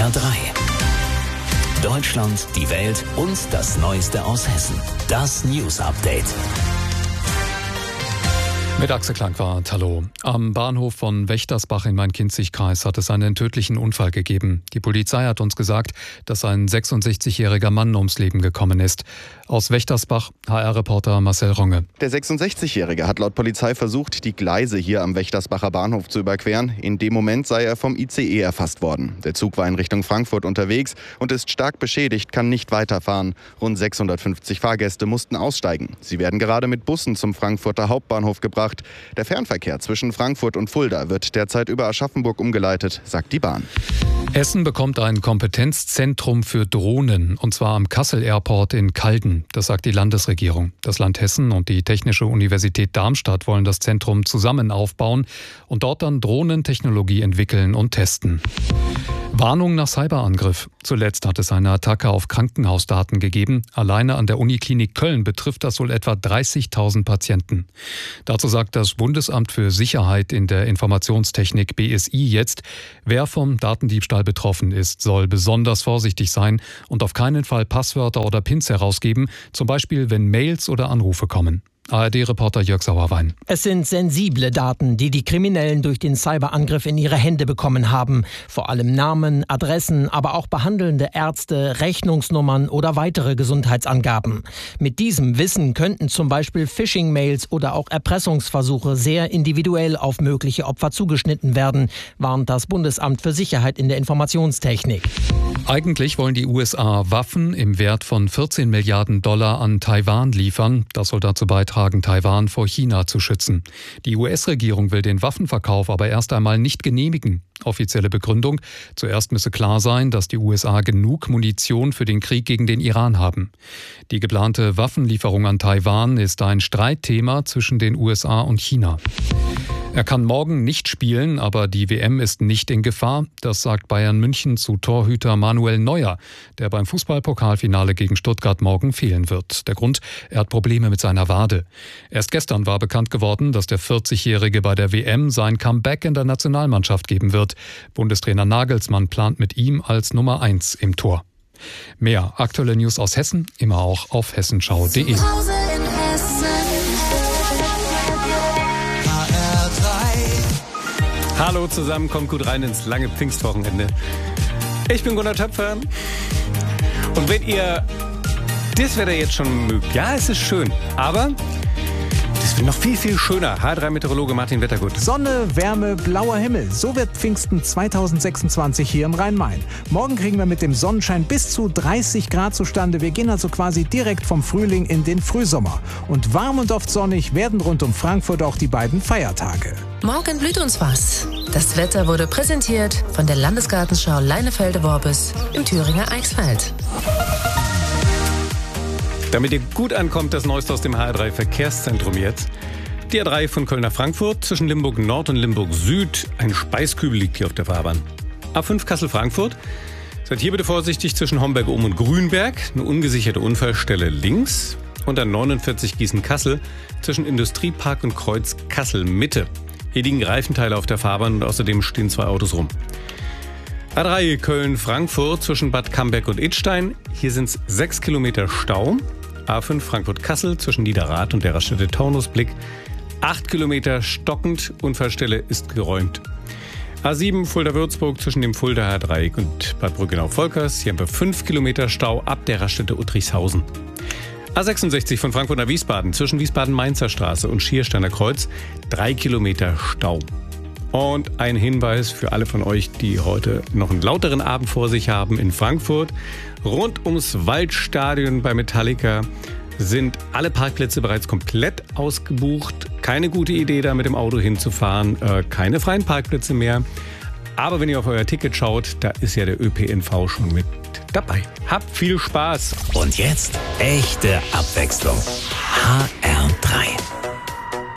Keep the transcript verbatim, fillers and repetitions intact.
R drei. Deutschland, die Welt und das Neueste aus Hessen. Das News Update. Mit Axel Klangwart, hallo. Am Bahnhof von Wächtersbach in Main-Kinzig-Kreis hat es einen tödlichen Unfall gegeben. Die Polizei hat uns gesagt, dass ein sechsundsechzigjähriger Mann ums Leben gekommen ist. Aus Wächtersbach, H R-Reporter Marcel Ronge. Der sechsundsechzigjährige hat laut Polizei versucht, die Gleise hier am Wächtersbacher Bahnhof zu überqueren. In dem Moment sei er vom I C E erfasst worden. Der Zug war in Richtung Frankfurt unterwegs und ist stark beschädigt, kann nicht weiterfahren. Rund sechshundertfünfzig Fahrgäste mussten aussteigen. Sie werden gerade mit Bussen zum Frankfurter Hauptbahnhof gebracht. Der Fernverkehr zwischen Frankfurt und Fulda wird derzeit über Aschaffenburg umgeleitet, sagt die Bahn. Essen bekommt ein Kompetenzzentrum für Drohnen, und zwar am Kassel Airport in Calden. Das sagt die Landesregierung. Das Land Hessen und die Technische Universität Darmstadt wollen das Zentrum zusammen aufbauen und dort dann Drohnentechnologie entwickeln und testen. Warnung nach Cyberangriff. Zuletzt hat es eine Attacke auf Krankenhausdaten gegeben. Alleine an der Uniklinik Köln betrifft das wohl etwa dreißigtausend Patienten. Dazu sagt das Bundesamt für Sicherheit in der Informationstechnik B S I jetzt, wer vom Datendiebstahl betroffen ist, soll besonders vorsichtig sein und auf keinen Fall Passwörter oder Pins herausgeben, zum Beispiel wenn Mails oder Anrufe kommen. A R D-Reporter Jörg Sauerwein. Es sind sensible Daten, die die Kriminellen durch den Cyberangriff in ihre Hände bekommen haben. Vor allem Namen, Adressen, aber auch behandelnde Ärzte, Rechnungsnummern oder weitere Gesundheitsangaben. Mit diesem Wissen könnten zum Beispiel Phishing-Mails oder auch Erpressungsversuche sehr individuell auf mögliche Opfer zugeschnitten werden, warnt das Bundesamt für Sicherheit in der Informationstechnik. Eigentlich wollen die U S A Waffen im Wert von vierzehn Milliarden Dollar an Taiwan liefern. Das soll dazu beitragen, Taiwan vor China zu schützen. Die U S-Regierung will den Waffenverkauf aber erst einmal nicht genehmigen. Offizielle Begründung: Zuerst müsse klar sein, dass die U S A genug Munition für den Krieg gegen den Iran haben. Die geplante Waffenlieferung an Taiwan ist ein Streitthema zwischen den U S A und China. Er kann morgen nicht spielen, aber die W M ist nicht in Gefahr. Das sagt Bayern München zu Torhüter Manuel Neuer, der beim Fußball-Pokalfinale gegen Stuttgart morgen fehlen wird. Der Grund: Er hat Probleme mit seiner Wade. Erst gestern war bekannt geworden, dass der vierzigjährige bei der W M sein Comeback in der Nationalmannschaft geben wird. Bundestrainer Nagelsmann plant mit ihm als Nummer eins im Tor. Mehr aktuelle News aus Hessen, immer auch auf hessenschau punkt de. Hallo zusammen, kommt gut rein ins lange Pfingstwochenende. Ich bin Gunnar Töpfer. Und wenn ihr das Wetter jetzt schon mögt, ja, es ist schön, aber das wird noch viel, viel schöner. H drei Meteorologe Martin Wettergut. Sonne, Wärme, blauer Himmel. So wird Pfingsten zweitausendsechsundzwanzig hier im Rhein-Main. Morgen kriegen wir mit dem Sonnenschein bis zu dreißig Grad zustande. Wir gehen also quasi direkt vom Frühling in den Frühsommer. Und warm und oft sonnig werden rund um Frankfurt auch die beiden Feiertage. Morgen blüht uns was. Das Wetter wurde präsentiert von der Landesgartenschau Leinefelde-Worbis im Thüringer Eichsfeld. Damit ihr gut ankommt, das Neueste aus dem H R drei Verkehrszentrum jetzt. Die A drei von Köln nach Frankfurt, zwischen Limburg Nord und Limburg Süd. Ein Speiskübel liegt hier auf der Fahrbahn. A fünf Kassel-Frankfurt. Seid hier bitte vorsichtig zwischen Homberg-Ohm und Grünberg. Eine ungesicherte Unfallstelle links. Und A neunundvierzig Gießen-Kassel zwischen Industriepark und Kreuz Kassel-Mitte. Hier liegen Reifenteile auf der Fahrbahn und außerdem stehen zwei Autos rum. A drei Köln-Frankfurt zwischen Bad Camberg und Idstein. Hier sind es sechs Kilometer Stau. A fünf Frankfurt-Kassel zwischen Niederrad und der Raststätte Taunusblick. acht Kilometer stockend, Unfallstelle ist geräumt. A sieben Fulda-Würzburg zwischen dem Fuldaer Dreieck und Bad Brückenau-Volkers. Hier haben wir fünf Kilometer Stau ab der Raststätte Uttrichshausen. A sechsundsechzig von Frankfurt nach Wiesbaden zwischen Wiesbaden-Mainzer Straße und Schiersteiner Kreuz. drei Kilometer Stau. Und ein Hinweis für alle von euch, die heute noch einen lauteren Abend vor sich haben in Frankfurt. Rund ums Waldstadion bei Metallica sind alle Parkplätze bereits komplett ausgebucht. Keine gute Idee, da mit dem Auto hinzufahren. Äh, keine freien Parkplätze mehr. Aber wenn ihr auf euer Ticket schaut, da ist ja der Ö P N V schon mit dabei. Habt viel Spaß. Und jetzt echte Abwechslung. H R drei.